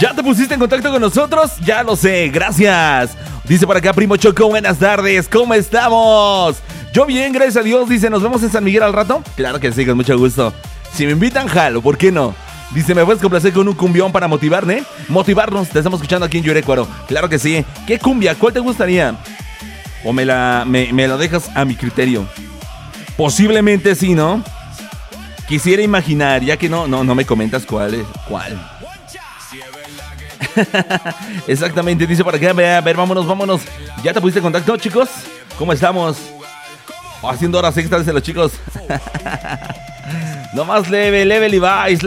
¿Ya te pusiste en contacto con nosotros? Ya lo sé, gracias. Dice por acá Primo Choco, buenas tardes, ¿cómo estamos? Yo bien, gracias a Dios. Dice, ¿nos vemos en San Miguel al rato? Claro que sí, con mucho gusto. Si me invitan, jalo, ¿por qué no? Dice, ¿me puedes complacer con un cumbión para motivarnos? Te estamos escuchando aquí en Yurecuaro. Claro que sí. ¿Qué cumbia? ¿Cuál te gustaría? ¿O me lo dejas a mi criterio? Posiblemente sí, ¿no? Quisiera imaginar, ya que no me comentas cuál. Exactamente, dice por acá, a ver, vámonos. ¿Ya te pusiste en contacto, chicos? ¿Cómo estamos? Haciendo horas extras de los chicos. Nomás leve Levi's.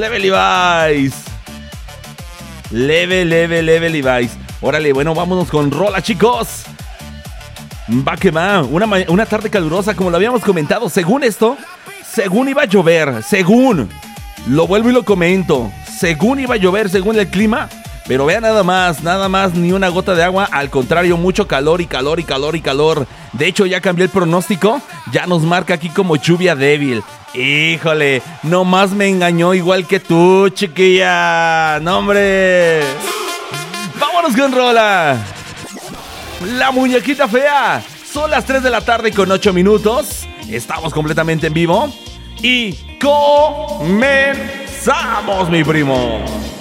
Levi's. Órale, bueno, vámonos con rola, chicos. Va que va, una tarde calurosa, como lo habíamos comentado. Según iba a llover. Lo vuelvo y lo comento. Según iba a llover, según el clima. Pero vean nada más, ni una gota de agua. Al contrario, mucho calor y calor. De hecho, ya cambié el pronóstico. Ya nos marca aquí como lluvia débil. Híjole, nomás me engañó igual que tú, chiquilla. ¡No, hombre! ¡Vámonos con rola! La muñequita fea. Son las 3 de la tarde con 8 minutos. Estamos completamente en vivo. Y comenzamos, mi primo.